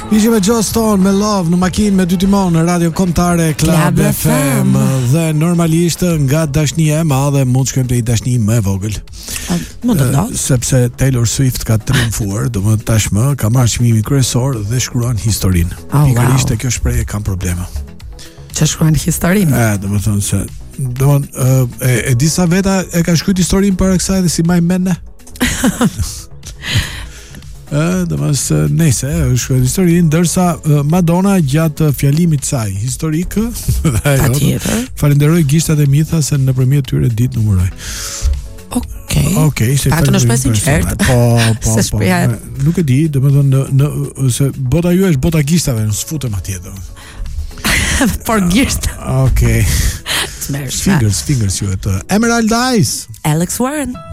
Ishim me Joe Stone me Love në makinë me dy timon në radio kombëtare Club FM dhe normalisht nga dashnia e madhe mund të shkojmë te një dashni më e vogël. Mund të ndodh. Sepse Taylor Swift ka triumfuar, domethënë tashmë ka marrë çmimin kryesor dhe shkruan historinë. Pikërisht kjo shprehje kam probleme. Që shkruan historinë? Domethënë se e disa veta e ka shkruar historinë para kësaj dhe si më mend ne. Nëse është histori, ndërsa Madonna gjatë fjalimit saj historik falenderoi gishtat e Mitha se nëpërmjet tyre ditë numëroi. Okej, ato në shpesin qertë. Po. Nuk e di, domethënë se bota ju është bota gishtave, nuk sfutem atje domethënë. Por gisht. Okej. Fingers ju atë. Emerald Eyes. Alex Warren.